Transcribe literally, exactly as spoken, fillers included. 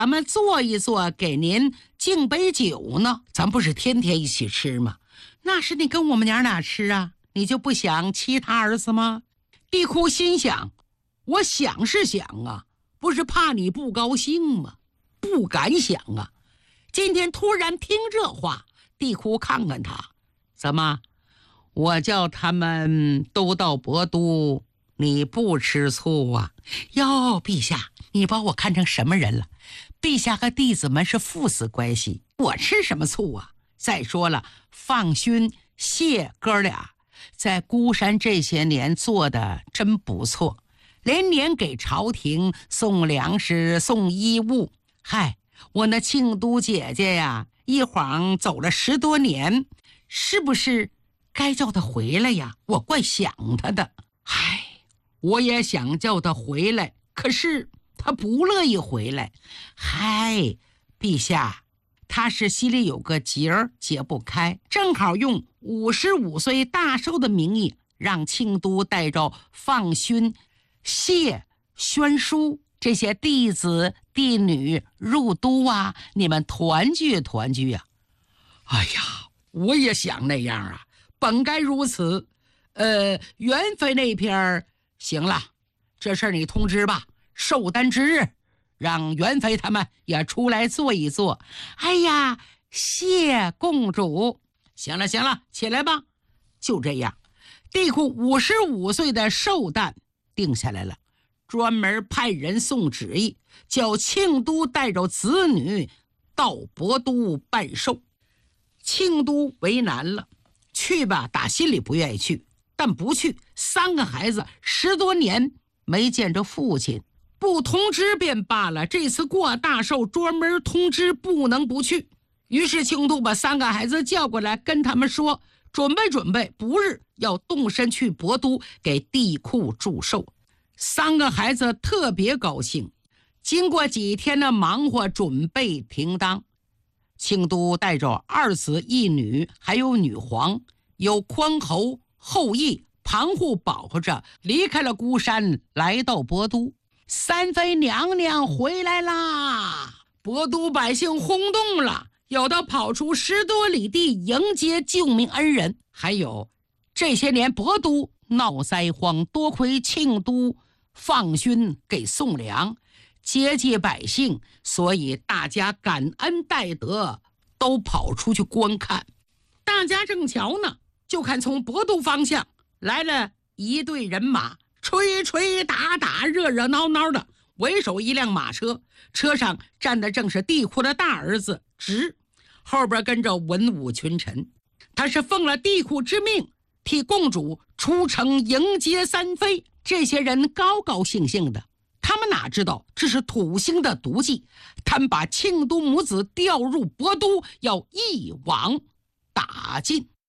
咱们坐一坐，给您敬杯酒呢。咱不是天天一起吃吗？那是你跟我们娘俩吃啊，你就不想其他儿子吗？帝喾心想，我想是想啊，不是怕你不高兴吗？不敢想啊。今天突然听这话，帝喾看看他，怎么？我叫他们都到博都，你不吃醋啊？哟，陛下，你把我看成什么人了？陛下和弟子们是父子关系，我吃什么醋啊？再说了，放勋、谢哥俩在孤山这些年做的真不错，连年给朝廷送粮食、送衣物。嗨，我那庆都姐姐呀，一晃走了十多年，是不是该叫她回来呀？我怪想她的。唉，我也想叫她回来，可是她不乐意回来。嗨，陛下，她是心里有个结儿解不开，正好用五十五岁大寿的名义，让庆都带着放勋、谢、宣书这些弟子弟女入都啊，你们团聚团聚啊。哎呀，我也想那样啊，本该如此。呃，元妃那边行了，这事儿你通知吧，寿诞之日让元妃他们也出来坐一坐。哎呀，谢公主，行了行了，起来吧。就这样，帝喾五十五岁的寿诞定下来了，专门派人送旨意，叫庆都带着子女到博都办寿。庆都为难了，去吧，打心里不愿意去，但不去，三个孩子十多年没见着父亲，不通知便罢了，这次过大寿专门通知不能不去。于是庆都把三个孩子叫过来，跟他们说，准备准备，不日要动身去博都给帝喾祝寿。三个孩子特别高兴。经过几天的忙活准备停当，庆都带着二子一女还有女皇，有宽侯后羿、庞护保护着，离开了孤山，来到博都。三妃娘娘回来啦！博都百姓轰动了，有的跑出十多里地迎接救命恩人，还有这些年博都闹灾荒，多亏庆都放勋给送粮，接济百姓，所以大家感恩戴德，都跑出去观看。大家正瞧呢，就看从博都方向来了一队人马，吹吹打打，热热闹闹的，为首一辆马车，车上站的正是帝喾的大儿子直，后边跟着文武群臣。他是奉了帝喾之命，替公主出城迎接三妃。这些人高高兴兴的，他们哪知道这是土星的毒计，他们把庆都母子调入博都，要一网打尽。